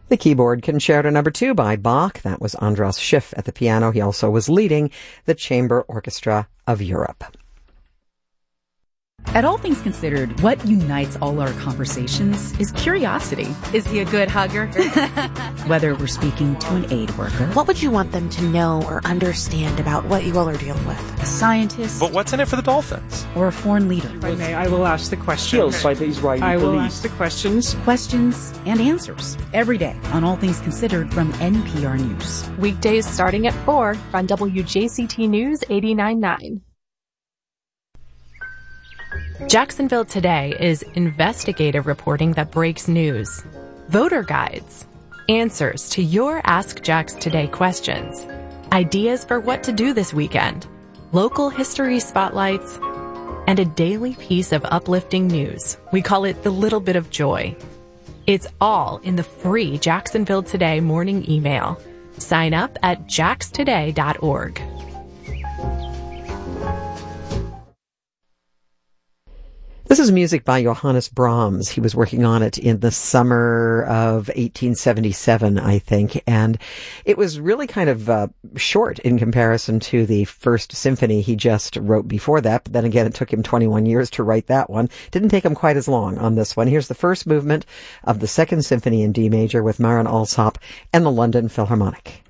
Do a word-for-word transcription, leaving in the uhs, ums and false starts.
The keyboard Concerto Number Two by Bach. That was Andras Schiff at the piano. He also was leading the Chamber Orchestra of Europe. At All Things Considered, what unites all our conversations is curiosity. Is he a good hugger? Whether we're speaking to an aid worker, what would you want them to know or understand about what you all are dealing with? A scientist, but what's in it for the Dolphins? Or a foreign leader. If I may, I will ask the questions. Killed by the Israeli I will police. ask the questions. Questions and answers every day on All Things Considered from N P R News. Weekdays starting at four on W J C T News eighty-nine point nine. Jacksonville Today is investigative reporting that breaks news, voter guides, answers to your Ask Jax Today questions, ideas for what to do this weekend, local history spotlights, and a daily piece of uplifting news. We call it the little bit of joy. It's all in the free Jacksonville Today morning email. Sign up at jax today dot org. This is music by Johannes Brahms. He was working on it in the summer of eighteen seventy-seven, I think, and it was really kind of uh, short in comparison to the first symphony he just wrote before that. But then again, it took him twenty-one years to write that one. Didn't take him quite as long on this one. Here's the first movement of the Second Symphony in D major with Marin Alsop and the London Philharmonic.